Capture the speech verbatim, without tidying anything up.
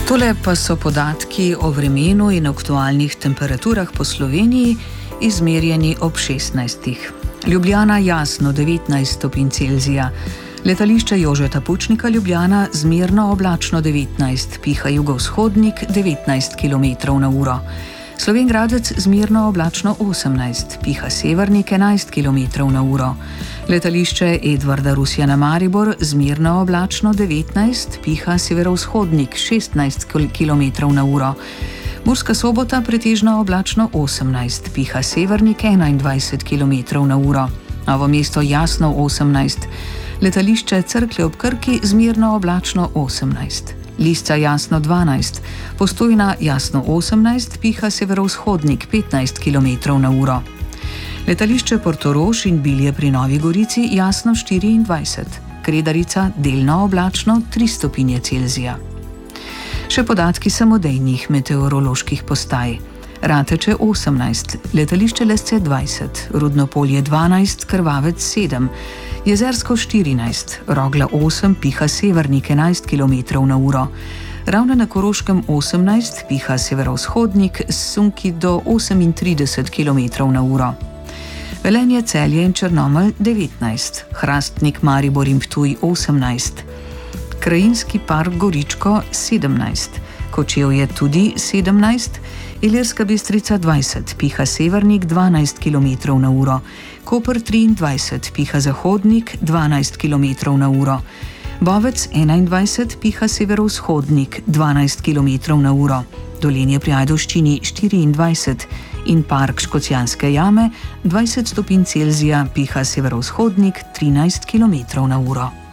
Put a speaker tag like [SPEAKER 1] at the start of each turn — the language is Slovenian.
[SPEAKER 1] Tole pa so podatki o vremenu in aktualnih temperaturah po Sloveniji, izmerjeni ob šestnajstih. Ljubljana jasno devetnajst stopinj Celzija. Letališče Jožeta Pučnika Ljubljana zmerno oblačno devetnajst, piha jugovzhodnik devetnajst kilometrov na uro. Slovenj Gradec zmerno oblačno osemnajst, piha severnik enajst kilometrov na uro. Letališče Edvarda Rusjana Maribor zmerno oblačno devetnajst, piha severovzhodnik šestnajst kilometrov na uro. Murska Sobota pretežno oblačno osemnajst, piha severnik enaindvajset kilometrov na uro. Novo mesto jasno osemnajst, letališče Cerklje ob Krki zmerno oblačno osemnajst. Lisca jasno dvanajst, Postojna jasno osemnajst, piha severovzhodnik petnajst kilometrov na uro. Letališče Portorož in Bilje pri Novi Gorici jasno štiriindvajset, Kredarica delno oblačno tri stopinje Celzija. Še podatki samodejnih meteoroloških postaj. Rateče osemnajst, letališče Lesce dvajset, Rudnopolje dvanajst, Krvavec sedem, Jezersko štirinajst, Rogla osem, piha severnik enajst kilometrov na uro. Ravne na Koroškem osemnajst, piha severovzhodnik s sunki do osemintrideset kilometrov na uro. Velenje, Celje in Črnomelj devetnajst, Hrastnik, Maribor in Ptuj osemnajst, Krajinski park Goričko sedemnajst, Kočevje tudi sedemnajst, Ilirska Bistrica dvajset, piha severnik dvanajst kilometrov na uro, Koper triindvajset, piha zahodnik dvanajst kilometrov na uro, Bovec enaindvajset, piha severovzhodnik dvanajst kilometrov na uro, Dolenje pri Ajdovščini štiriindvajset in park Škocjanske jame dvajset stopinj Celzija, piha severovzhodnik trinajst kilometrov na uro.